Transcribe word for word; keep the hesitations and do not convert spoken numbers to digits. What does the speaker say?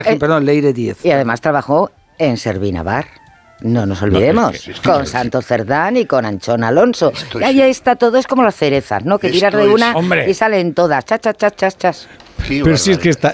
Eh, Perdón, Leire Díez. Y además trabajó en Servina Bar. No nos olvidemos, no, es que, es que, con Santos Cerdán y con Anchón Alonso. Y ahí está todo, es como las cerezas, ¿no? Que tiras de una es, y salen todas, chas, chas, chas, chas, chas. Sí, pero si es que esta,